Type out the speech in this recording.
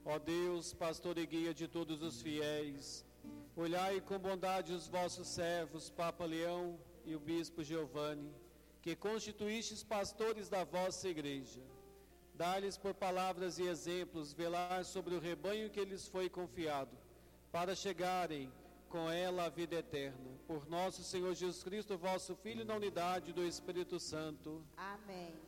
Ó Deus, pastor e guia de todos os fiéis, olhai com bondade os vossos servos, Papa Leão e o Bispo Giovanni, que constituístes pastores da vossa igreja. Dá-lhes por palavras e exemplos velar sobre o rebanho que lhes foi confiado, para chegarem com ela à vida eterna. Por nosso Senhor Jesus Cristo, vosso Filho, na unidade do Espírito Santo. Amém.